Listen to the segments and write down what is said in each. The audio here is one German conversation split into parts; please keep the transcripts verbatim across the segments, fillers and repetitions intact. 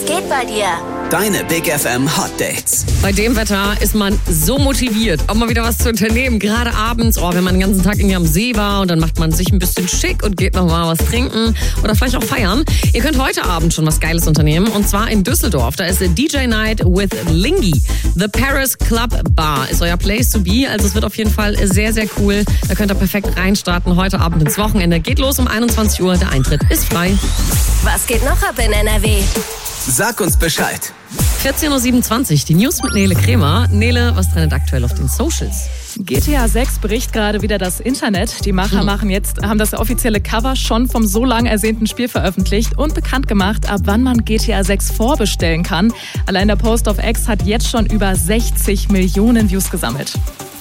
geht bei dir? Deine Big F M Hot Dates. Bei dem Wetter ist man so motiviert, auch mal wieder was zu unternehmen. Gerade abends, oh, wenn man den ganzen Tag irgendwie am See war und dann macht man sich ein bisschen schick und geht noch mal was trinken oder vielleicht auch feiern. Ihr könnt heute Abend schon was Geiles unternehmen und zwar in Düsseldorf. Da ist D J Night with Lingy. The Paris Club Bar ist euer Place to be. Also es wird auf jeden Fall sehr, sehr cool. Da könnt ihr perfekt reinstarten heute Abend ins Wochenende. Geht los um einundzwanzig Uhr. Der Eintritt ist frei. Was geht noch ab in N R W? Sag uns Bescheid. vierzehn Uhr siebenundzwanzig, die News mit Nele Kremer. Nele, was trendet aktuell auf den Socials? G T A sechs bricht gerade wieder das Internet. Die Macher machen jetzt, haben das offizielle Cover schon vom so lang ersehnten Spiel veröffentlicht und bekannt gemacht, ab wann man G T A sechs vorbestellen kann. Allein der Post auf X hat jetzt schon über sechzig Millionen Views gesammelt.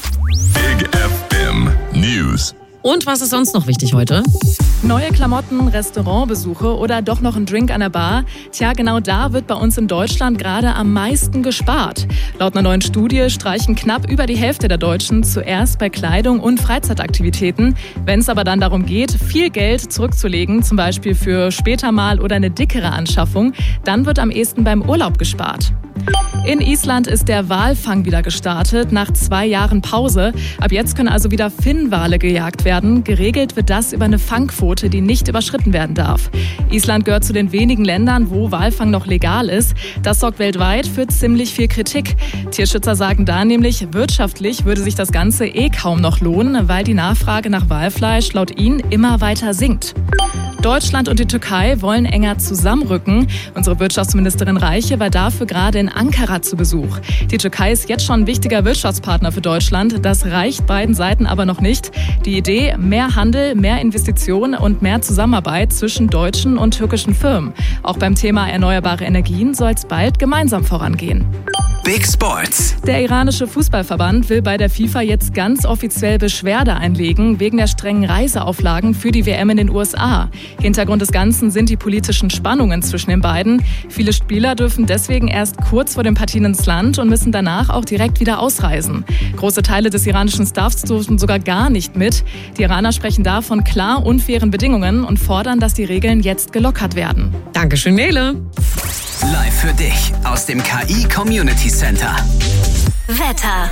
Big F M News. Und was ist sonst noch wichtig heute? Neue Klamotten, Restaurantbesuche oder doch noch ein Drink an der Bar? Tja, genau da wird bei uns in Deutschland gerade am meisten gespart. Laut einer neuen Studie streichen knapp über die Hälfte der Deutschen zuerst bei Kleidung und Freizeitaktivitäten. Wenn es aber dann darum geht, viel Geld zurückzulegen, zum Beispiel für später mal oder eine dickere Anschaffung, dann wird am ehesten beim Urlaub gespart. In Island ist der Walfang wieder gestartet, nach zwei Jahren Pause. Ab jetzt können also wieder Finnwale gejagt werden. Geregelt wird das über eine Fangquote, die nicht überschritten werden darf. Island gehört zu den wenigen Ländern, wo Walfang noch legal ist. Das sorgt weltweit für ziemlich viel Kritik. Tierschützer sagen da nämlich, wirtschaftlich würde sich das Ganze eh kaum noch lohnen, weil die Nachfrage nach Walfleisch laut ihnen immer weiter sinkt. Deutschland und die Türkei wollen enger zusammenrücken. Unsere Wirtschaftsministerin Reiche war dafür gerade in Ankara zu Besuch. Die Türkei ist jetzt schon ein wichtiger Wirtschaftspartner für Deutschland. Das reicht beiden Seiten aber noch nicht. Die Idee, mehr Handel, mehr Investitionen und mehr Zusammenarbeit zwischen deutschen und türkischen Firmen. Auch beim Thema erneuerbare Energien soll es bald gemeinsam vorangehen. Big Sports. Der iranische Fußballverband will bei der FIFA jetzt ganz offiziell Beschwerde einlegen wegen der strengen Reiseauflagen für die W M in den U S A. Hintergrund des Ganzen sind die politischen Spannungen zwischen den beiden. Viele Spieler dürfen deswegen erst kurz vor den Partien ins Land und müssen danach auch direkt wieder ausreisen. Große Teile des iranischen Staffs dürfen sogar gar nicht mit. Die Iraner sprechen da von klar unfairen Bedingungen und fordern, dass die Regeln jetzt gelockert werden. Dankeschön, Nele. Live für dich aus dem K I Community Center. Wetter.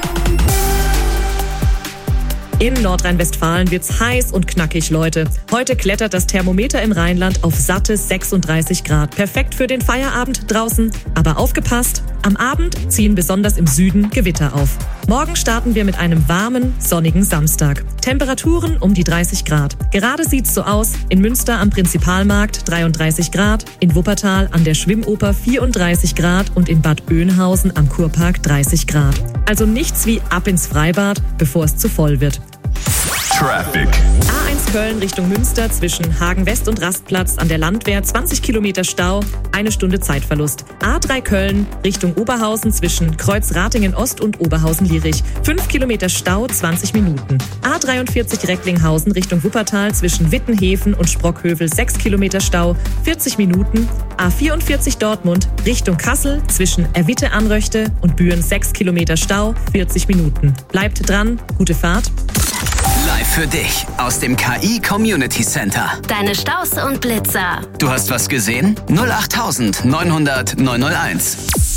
In Nordrhein-Westfalen wird's heiß und knackig, Leute. Heute klettert das Thermometer im Rheinland auf satte sechsunddreißig Grad. Perfekt für den Feierabend draußen. Aber aufgepasst, am Abend ziehen besonders im Süden Gewitter auf. Morgen starten wir mit einem warmen, sonnigen Samstag. Temperaturen um die dreißig Grad. Gerade sieht's so aus. In Münster am Prinzipalmarkt dreiunddreißig Grad, in Wuppertal an der Schwimmoper vierunddreißig Grad und in Bad Oeynhausen am Kurpark dreißig Grad. Also nichts wie ab ins Freibad, bevor es zu voll wird. Traffic. A eins Köln Richtung Münster zwischen Hagen West und Rastplatz an der Landwehr zwanzig Kilometer Stau, eine Stunde Zeitverlust. A drei Köln Richtung Oberhausen zwischen Kreuz Ratingen Ost und Oberhausen-Lierich, fünf Kilometer Stau, zwanzig Minuten. A dreiundvierzig Recklinghausen Richtung Wuppertal zwischen Wittenhäfen und Sprockhövel, sechs Kilometer Stau, vierzig Minuten. A vierundvierzig Dortmund Richtung Kassel zwischen Erwitte-Anröchte und Büren, sechs Kilometer Stau, vierzig Minuten. Bleibt dran, gute Fahrt. Live für dich aus dem K I Community Center. Deine Staus und Blitzer. Du hast was gesehen? null acht neunhundert neunhunderteins.